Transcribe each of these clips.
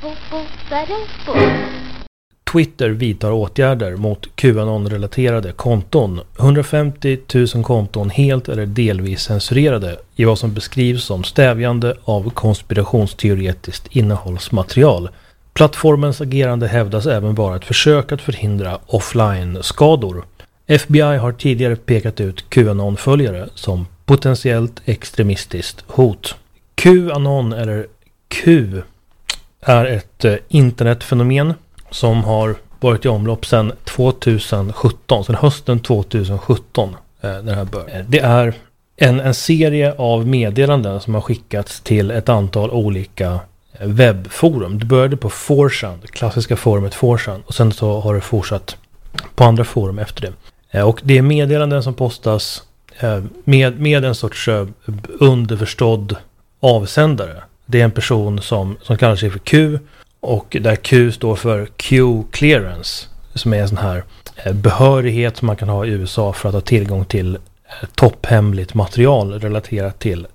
Twitter vidtar åtgärder mot QAnon-relaterade konton. 150 000 konton helt eller delvis censurerade i vad som beskrivs som stävjande av konspirationsteoretiskt innehållsmaterial. Plattformens agerande hävdas även vara ett försök att förhindra offline-skador. FBI har tidigare pekat ut QAnon-följare som potentiellt extremistiskt hot. QAnon eller Q är ett internetfenomen som har varit i omlopp sedan 2017, sedan hösten 2017 när det här började. Det är en serie av meddelanden som har skickats till ett antal olika webbforum. Det började på 4chan, det klassiska forumet 4chan, och sen så har det fortsatt på andra forum efter det. Och det är meddelanden som postas med en sorts underförstådd avsändare. Det är en person som kallar sig för Q, och där Q står för Q-clearance, som är en sån här behörighet som man kan ha i USA för att ha tillgång till topphemligt material relaterat till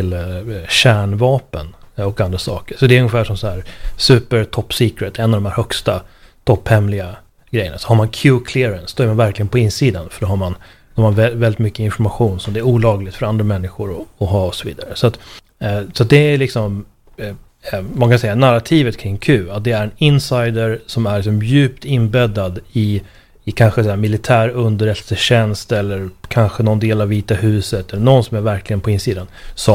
kärnvapen och andra saker. Så det är ungefär som så här super top secret, en av de här högsta topphemliga grejerna. Så har man Q-clearance, då är man verkligen på insidan, för då har man väldigt mycket information som det är olagligt för andra människor att ha och så vidare. Så det är liksom man kan säga narrativet kring Q, att det är en insider som är liksom djupt inbäddad i kanske så här militär underrättelsetjänst eller kanske någon del av Vita huset, eller någon som är verkligen på insidan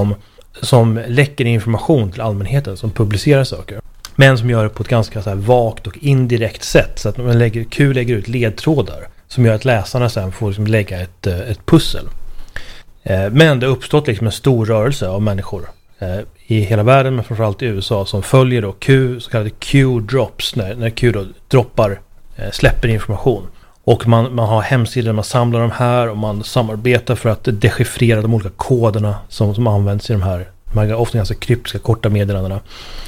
som läcker information till allmänheten, som publicerar saker, men som gör det på ett ganska så här vagt och indirekt sätt, så att Q lägger ut ledtrådar som gör att läsarna sen får liksom lägga ett pussel. Men det har uppstått liksom en stor rörelse av människor i hela världen, men framförallt i USA, som följer då Q, så kallade Q-drops, när Q då droppar, släpper information. Och man har hemsidor där man samlar de här, och man samarbetar för att dechiffrera de olika koderna som används i de här ofta ganska kryptiska korta meddelandena.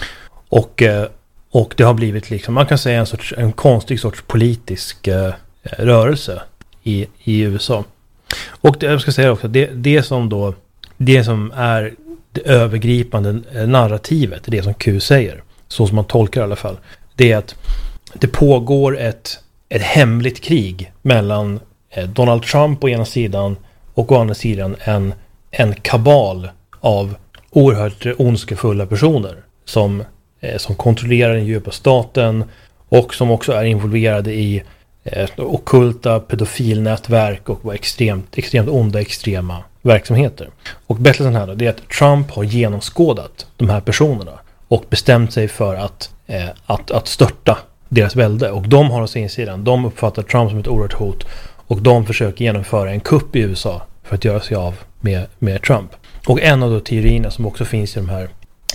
Och det har blivit liksom, man kan säga en konstig sorts politisk rörelse i USA. Och jag ska säga också, det som är det övergripande narrativet, det som Q säger, så som man tolkar i alla fall, det är att det pågår ett hemligt krig mellan Donald Trump å ena sidan och å andra sidan en kabal av oerhört ondskefulla personer som kontrollerar den djupa staten, och som också är involverade i ockulta pedofilnätverk och var extremt onda, extrema verksamheter. Och berättelsen här då, det är att Trump har genomskådat de här personerna och bestämt sig för att störta deras välde. Och de har å sin sidan, de uppfattar Trump som ett oerhört hot, och de försöker genomföra en kupp i USA för att göra sig av med Trump. Och en av de teorierna som också finns i de här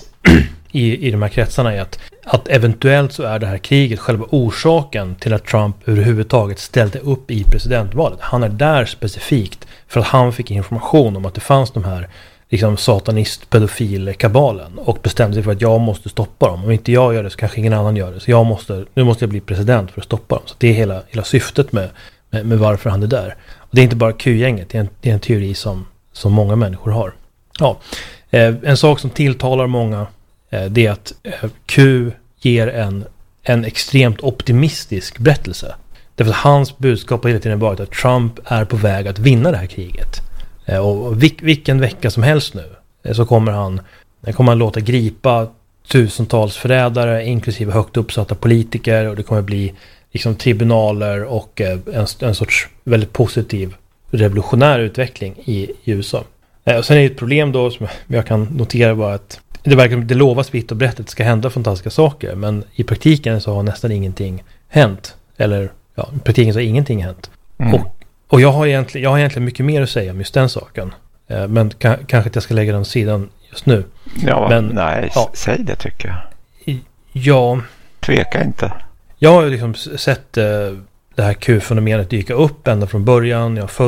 i de här kretsarna är att eventuellt så är det här kriget själva orsaken till att Trump överhuvudtaget ställde upp i presidentvalet. Han är där specifikt för att han fick information om att det fanns de här liksom satanist-pedofil-kabalen, och bestämde sig för att jag måste stoppa dem. Om inte jag gör det så kanske ingen annan gör det. Så nu måste jag bli president för att stoppa dem. Så det är hela syftet med varför han är där. Och det är inte bara Q-gänget, det är en teori som många människor har. Ja, en sak som tilltalar många, det är att Q ger en extremt optimistisk berättelse. Därför att hans budskap har hela tiden varit att Trump är på väg att vinna det här kriget. Och vilken vecka som helst nu så kommer han låta gripa tusentals förrädare, inklusive högt uppsatta politiker, och det kommer bli liksom tribunaler och en sorts väldigt positiv revolutionär utveckling i USA. Och sen är det ett problem då som jag kan notera bara att det lovas vitt och brett att det ska hända fantastiska saker, men i praktiken så har nästan ingenting hänt. Eller ja, i praktiken så har ingenting hänt. Och jag har egentligen mycket mer att säga om just den saken. Men kanske att jag ska lägga den sidan just nu. Ja, men, nej, säg det tycker jag. Ja. Tveka inte. Jag har liksom sett det här Q-fenomenet dyka upp ända från början. Jag har följt